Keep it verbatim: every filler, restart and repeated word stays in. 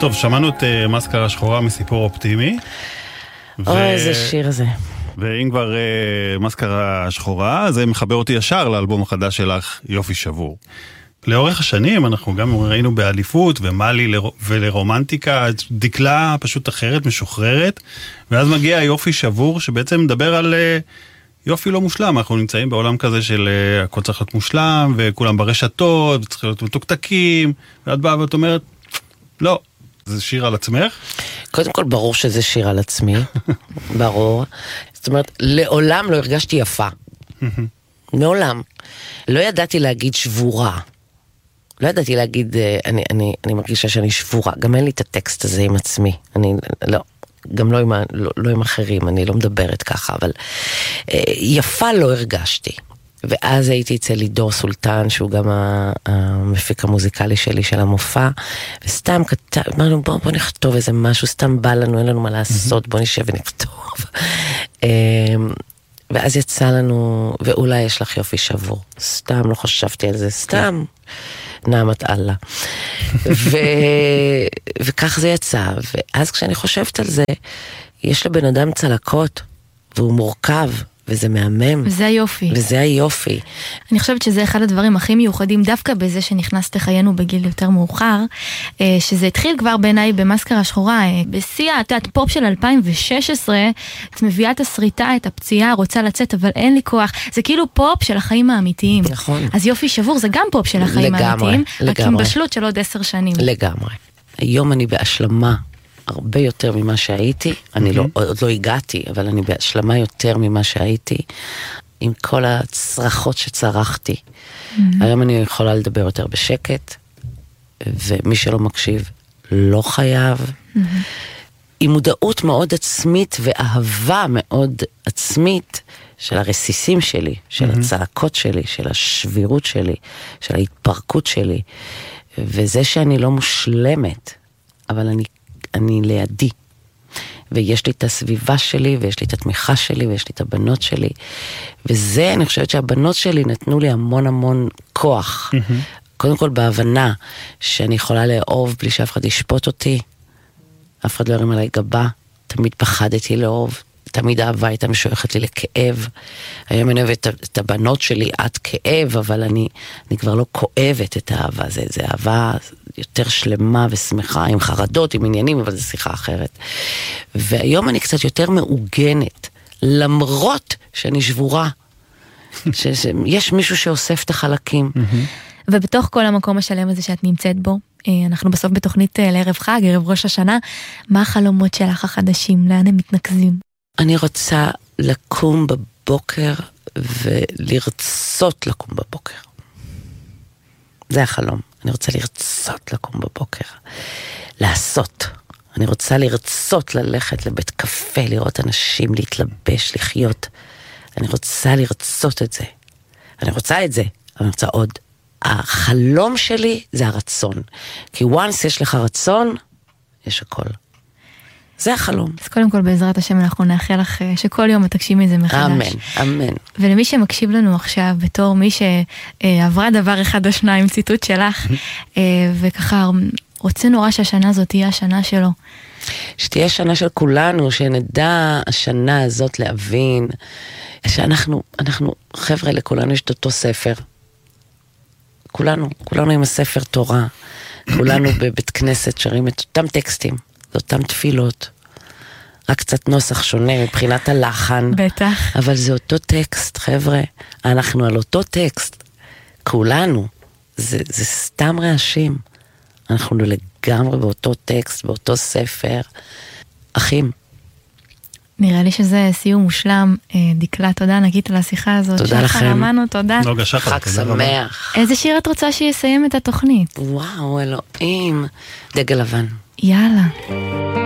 טוב, שמענו את uh, מסקרה שחורה מסיפור אופטימי. אוי, ו... איזה שיר זה. ואם כבר uh, מסקרה שחורה, זה מחבר אותי ישר לאלבום החדש שלך, יופי שבור. לאורך השנים אנחנו גם ראינו באליפות ומלי לר... ולרומנטיקה, דקלה פשוט אחרת, משוחררת, ואז מגיע יופי שבור שבעצם מדבר על uh, יופי לא מושלם. אנחנו נמצאים בעולם כזה של uh, הכל צריך להיות מושלם, וכולם ברשתות, וצריך להיות מתוקתקים, ואת באה ואת אומרת, לא, זה שיר על עצמך? קודם כל ברור שזה שיר על עצמי, ברור. זאת אומרת, לעולם לא הרגשתי יפה. מעולם. לא ידעתי להגיד שבורה. לא ידעתי להגיד, אני, אני, אני מרגישה שאני שבורה. גם אין לי את הטקסט הזה עם עצמי. אני, לא, גם לא עם, לא, לא עם אחרים, אני לא מדברת ככה, אבל יפה לא הרגשתי. ואז הייתי אצל לידור סולטן, שהוא גם המפיק המוזיקלי שלי של המופע, וסתם כתב, אמרנו, בוא, בוא נכתוב איזה משהו, סתם בא לנו, אין לנו מה לעשות, בוא נשב ונכתוב. ואז יצא לנו, ואולי יש לך יופי שבור. סתם, לא חשבתי על זה, סתם. נעמת אללה. ו... וכך זה יצא. ואז כשאני חושבת על זה, יש לבן אדם צלקות, והוא מורכב, וזה מהמם. וזה היופי. וזה היופי. אני חושבת שזה אחד הדברים הכי מיוחדים, דווקא בזה שנכנסת לחיינו בגיל יותר מאוחר, שזה התחיל כבר בעיניי במסקרה שחורה, בשיא התת פופ של אלפיים ושש עשרה, את מביאה את הסריטה, את הפציעה, רוצה לצאת, אבל אין לי כוח. זה כאילו פופ של החיים האמיתיים. נכון. אז יופי שבור זה גם פופ של החיים האמיתיים, רק עם בשלות של עוד עשר שנים. לגמרי. היום אני בהשלמה, הרבה יותר ממה שהייתי, אני לא, עוד לא הגעתי, אבל אני בהשלמה יותר ממה שהייתי, עם כל הצרחות שצרחתי. היום אני יכולה לדבר יותר בשקט, ומי שלא מקשיב לא חייב. עם מודעות מאוד עצמית, ואהבה מאוד עצמית, של הרסיסים שלי, של הצעקות שלי, של השבירות שלי, של ההתפרקות שלי, וזה שאני לא מושלמת, אבל אני אני לידי, ויש לי את הסביבה שלי, ויש לי את התמיכה שלי, ויש לי את הבנות שלי, וזה, אני חושבת שהבנות שלי נתנו לי המון המון כוח, mm-hmm. קודם כל בהבנה, שאני יכולה לאהוב בלי שאף אחד ישפוט אותי, אף אחד לא ירים עליי גבה, תמיד פחדתי לאהוב, תמיד אהבה הייתה משויכת לי לכאב, היום אני אוהבת את הבנות שלי עד כאב, אבל אני, אני כבר לא כואבת את האהבה, זה, זה אהבה יותר שלמה ושמחה, עם חרדות, עם עניינים, אבל זה שיחה אחרת. והיום אני קצת יותר מעוגנת, למרות שאני שבורה, שיש מישהו שאוסף את החלקים. ובתוך כל המקום השלם הזה שאת נמצאת בו, אנחנו בסוף בתוכנית לערב חג, ערב ראש השנה, מה החלומות שלך החדשים? לאן הם מתנקזים? אני רוצה לקום בבוקר ולרצות לקום בבוקר. זה החלום. אני רוצה לרצות לקום בבוקר. לעשות. אני רוצה לרצות ללכת לבית קפה, לראות אנשים, להתלבש, לחיות. אני רוצה לרצות את זה. אני רוצה את זה, אבל אני רוצה עוד. החלום שלי זה הרצון. כי once יש לך רצון, יש הכל. זה החלום. אז קודם כל בעזרת השם אנחנו נאחל לך שכל יום תגשימי זה מחדש. אמן, אמן. ולמי שמקשיב לנו עכשיו בתור מי שעברה דבר אחד או שניים, ציטוט שלך, וככה רוצה נורא שהשנה הזאת תהיה השנה שלו. שתהיה שנה של כולנו, שנדע השנה הזאת להבין, שאנחנו, אנחנו, חבר'ה, לכולנו יש את אותו ספר. כולנו, כולנו עם הספר תורה, כולנו בבית כנסת שרים את אותם טקסטים. זה אותם תפילות, רק קצת נוסח שונה מבחינת הלחן. בטח. אבל זה אותו טקסט, חבר'ה. אנחנו על אותו טקסט. כולנו. זה, זה סתם רעשים. אנחנו לגמרי באותו טקסט, באותו ספר. אחים. נראה לי שזה סיום מושלם. דקלה, תודה ענקית על השיחה הזאת. תודה לכם. אמנו, תודה. נוגה שחר. חג שמח. איזה שיר את רוצה שיסיים את התוכנית? וואו, אלוהים. דגל לבן. יאללה.